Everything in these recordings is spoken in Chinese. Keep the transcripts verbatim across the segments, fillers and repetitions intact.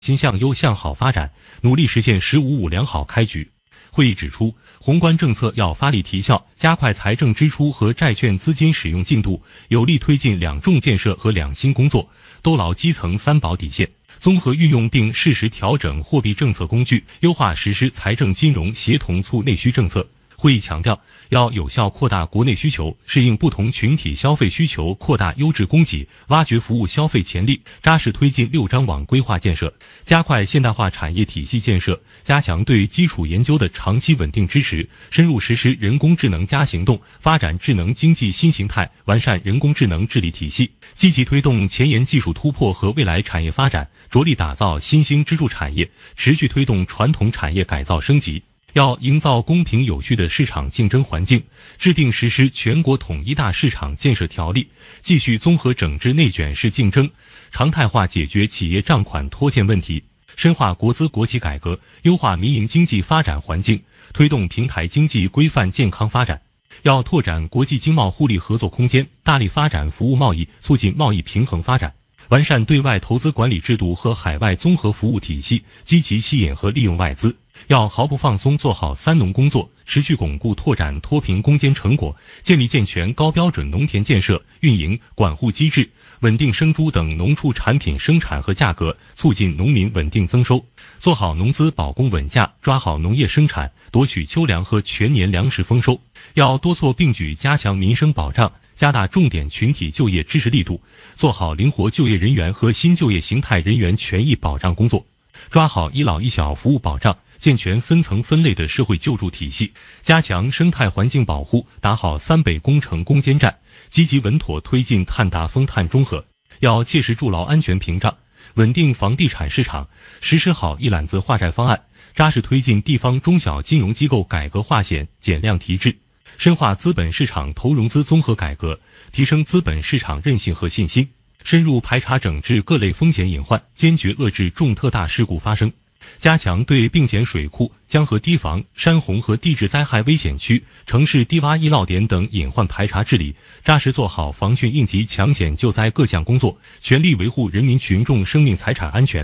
新向优向好发展，努力实现“十五五”良好开局。会议指出，宏观政策要发力提效，加快财政支出和债券资金使用进度，有力推进两重建设和两新工作，兜牢基层三保底线，综合运用并适时调整货币政策工具，优化实施财政金融协同促内需政策。会议强调，要有效扩大国内需求，适应不同群体消费需求，扩大优质供给，挖掘服务消费潜力，扎实推进六张网规划建设，加快现代化产业体系建设，加强对基础研究的长期稳定支持，深入实施人工智能加行动，发展智能经济新形态，完善人工智能治理体系，积极推动前沿技术突破和未来产业发展，着力打造新兴支柱产业，持续推动传统产业改造升级。要营造公平有序的市场竞争环境，制定实施全国统一大市场建设条例，继续综合整治内卷式竞争，常态化解决企业账款拖欠问题，深化国资国企改革，优化民营经济发展环境，推动平台经济规范健康发展。要拓展国际经贸互利合作空间，大力发展服务贸易，促进贸易平衡发展，完善对外投资管理制度和海外综合服务体系，积极吸引和利用外资。要毫不放松做好三农工作，持续巩固拓展脱贫攻坚成果，建立健全高标准农田建设、运营、管护机制，稳定生猪等农畜产品生产和价格，促进农民稳定增收，做好农资保供稳价，抓好农业生产，夺取秋粮和全年粮食丰收。要多措并举加强民生保障，加大重点群体就业支持力度，做好灵活就业人员和新就业形态人员权益保障工作，抓好一老一小服务保障，健全分层分类的社会救助体系，加强生态环境保护，打好三北工程攻坚战，积极稳妥推进碳达峰碳中和。要切实筑牢安全屏障，稳定房地产市场，实施好一揽子化债方案，扎实推进地方中小金融机构改革化险减量提质，深化资本市场投融资综合改革，提升资本市场韧性和信心，深入排查整治各类风险隐患，坚决遏制重特大事故发生，加强对并检水库、江河堤防、山洪和地质灾害危险区、城市低洼易涝点等隐患排查治理，扎实做好防汛应急抢险救灾各项工作，全力维护人民群众生命财产安全。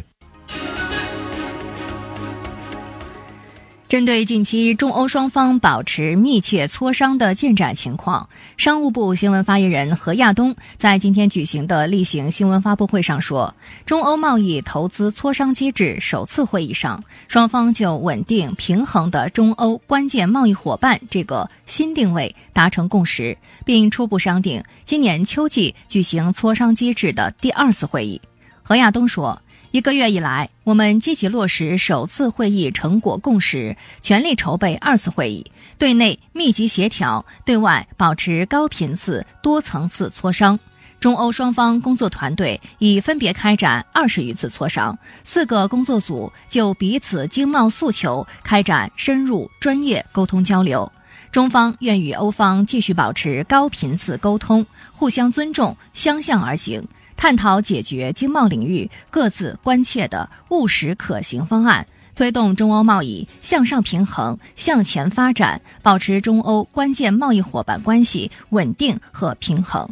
针对近期中欧双方保持密切磋商的进展情况，商务部新闻发言人何亚东在今天举行的例行新闻发布会上说，中欧贸易投资磋商机制首次会议上，双方就稳定平衡的中欧关键贸易伙伴这个新定位达成共识，并初步商定今年秋季举行磋商机制的第二次会议。何亚东说，一个月以来，我们积极落实首次会议成果共识，全力筹备二次会议，对内密集协调，对外保持高频次、多层次磋商。中欧双方工作团队已分别开展二十余次磋商，四个工作组就彼此经贸诉求开展深入专业沟通交流。中方愿与欧方继续保持高频次沟通，互相尊重，相向而行，探讨解决经贸领域各自关切的务实可行方案，推动中欧贸易向上平衡、向前发展，保持中欧关键贸易伙伴关系稳定和平衡。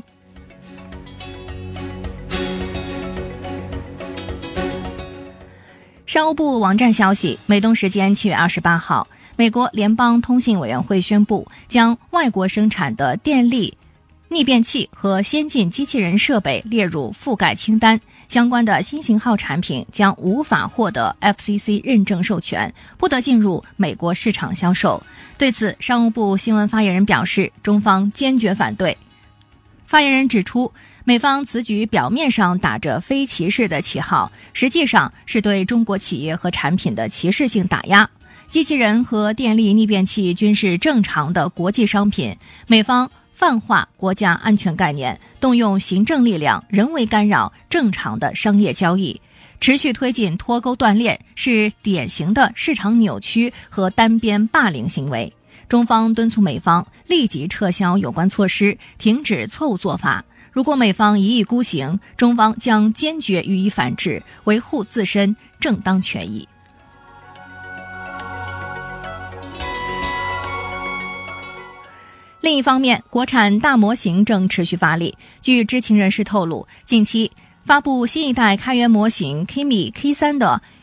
商务部网站消息，美东时间七月二十八号，美国联邦通信委员会宣布，将外国生产的电力逆变器和先进机器人设备列入覆盖清单，相关的新型号产品将无法获得 F C C 认证授权，不得进入美国市场销售。对此，商务部新闻发言人表示，中方坚决反对。发言人指出，美方此举表面上打着非歧视的旗号，实际上是对中国企业和产品的歧视性打压。机器人和电力逆变器均是正常的国际商品，美方泛化国家安全概念，动用行政力量人为干扰正常的商业交易，持续推进脱钩断链，是典型的市场扭曲和单边霸凌行为。中方敦促美方立即撤销有关措施，停止错误做法。如果美方一意孤行，中方将坚决予以反制，维护自身正当权益。另一方面，国产大模型正持续发力。据知情人士透露，近期发布新一代开源模型 Kimi K 三 的